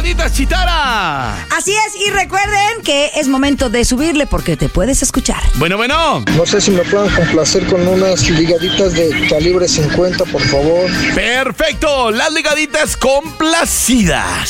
ligaditas, Chitara. Así es, y recuerden que es momento de subirle porque te puedes escuchar. Bueno. No sé si me puedan complacer con unas ligaditas de calibre 50, por favor. Perfecto, las ligaditas complacidas.